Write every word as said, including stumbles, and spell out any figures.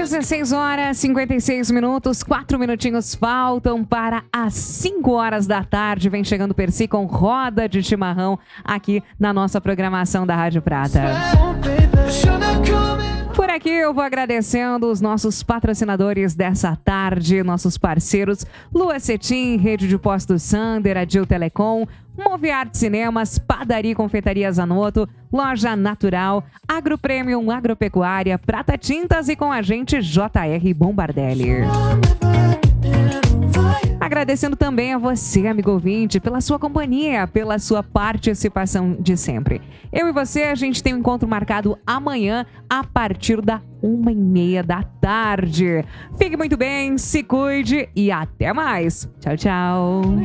dezesseis horas e cinquenta e seis minutos, quatro minutinhos faltam para as cinco horas da tarde. Vem chegando Percy com Roda de Chimarrão aqui na nossa programação da Rádio Prata. Por aqui eu vou agradecendo os nossos patrocinadores dessa tarde, nossos parceiros Lua Cetim, Rede de Postos Sander, Adil Telecom, Moviarte Cinemas, Padaria e Confeitaria Zanotto, Loja Natural, Agro Premium Agropecuária, Prata Tintas e com a gente J R Bombardelli. Agradecendo também a você, amigo ouvinte, pela sua companhia, pela sua participação de sempre. Eu e você, a gente tem um encontro marcado amanhã a partir da uma e meia da tarde. Fique muito bem, se cuide e até mais. Tchau, tchau.